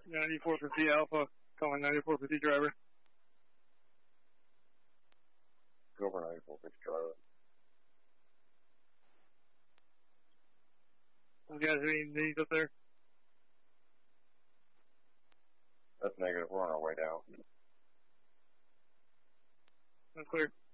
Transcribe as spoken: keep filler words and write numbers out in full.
ninety-four fifty Alpha, calling ninety-four fifty driver. Go over ninety-four fifty driver. You guys have any needs up there? That's negative. We're on our way down. That's clear.